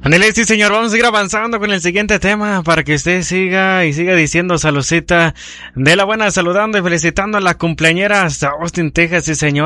Ándale, sí, señor, vamos a ir avanzando con el siguiente tema para que usted siga y siga diciendo saludcita de la buena, saludando y felicitando a la cumpleañera hasta Austin, Texas, sí, señor.